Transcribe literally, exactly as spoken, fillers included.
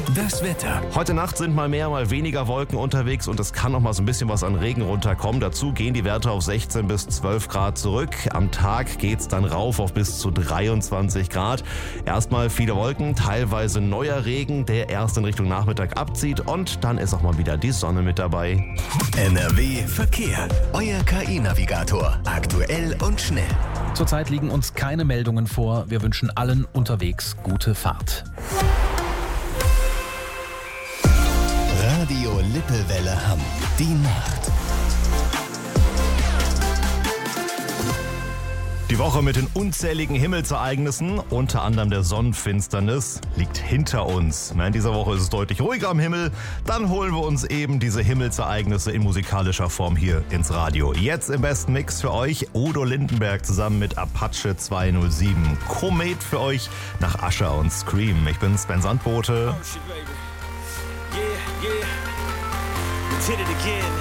Das Wetter. Heute Nacht sind mal mehr, mal weniger Wolken unterwegs und es kann noch mal so ein bisschen was an Regen runterkommen. Dazu gehen die Werte auf sechzehn bis zwölf Grad zurück. Am Tag geht's dann rauf auf bis zu dreiundzwanzig Grad. Erstmal viele Wolken, teilweise neuer Regen, der erst in Richtung Nachmittag abzieht und dann ist auch mal wieder die Sonne mit dabei. N R W Verkehr. Euer K I-Navigator. Aktuell und schnell. Zurzeit liegen uns keine Meldungen vor. Wir wünschen allen unterwegs gute Fahrt. Radio Lippewelle Hamm. Die Nacht. Die Woche mit den unzähligen Himmelsereignissen, unter anderem der Sonnenfinsternis, liegt hinter uns. In dieser Woche ist es deutlich ruhiger am Himmel. Dann holen wir uns eben diese Himmelsereignisse in musikalischer Form hier ins Radio. Jetzt im besten Mix für euch Udo Lindenberg zusammen mit Apache zweihundertsieben. Komet für euch nach Usher und Scream. Ich bin Sven Sandbote. Oh shit, baby. Yeah, yeah. Did it again.